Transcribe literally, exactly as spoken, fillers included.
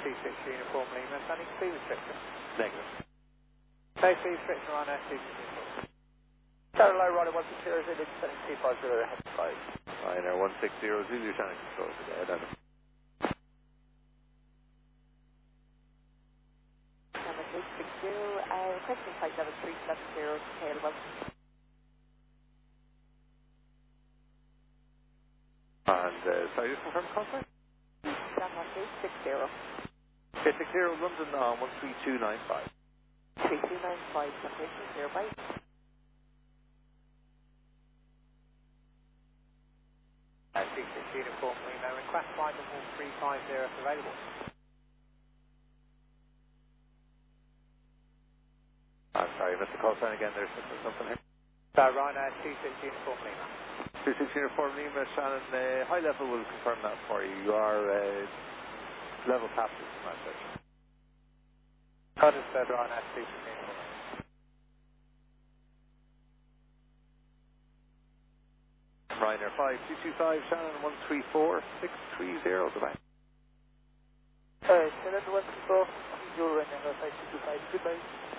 two six Uniform Lima, standing speed restriction. Negative. Say speed restriction, Ryanair two six Uniform. Tower low, Ryanair one six zero Zulu, descending two five zero, ahead five. Ryanair one six zero Zulu, channel control to the head end. Number eight six zero, uh, requesting flight level three seven zero, tail one. And, uh, sorry, just confirm contact? Number eight six zero. eight six zero, London on one three two nine five. three two nine five, number eight six zero, bye. Uh, two six Uniform Lima, request flight level one three five zero if available. I'm sorry, Mister Call sign again, there's something here. So Ryanair two six Uniform Lima. two six Uniform Lima, Shannon, uh, high level will confirm that for you. You are uh, level captain from that section. Understood, Ryanair two six Uniform Lima. Ryanair five two two five, Shannon one three four six three zero, goodbye. Uh, Shannon one three four, zero, Ryanair five two two five, goodbye.